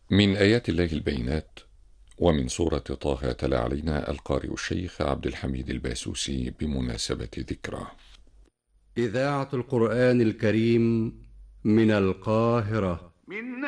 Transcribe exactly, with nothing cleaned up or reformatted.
من آيات الله البينات. ومن سورة طه تلا علينا القارئ الشيخ عبد الحميد الباسوسي بمناسبة ذكرى. إذاعة القرآن الكريم من القاهرة. من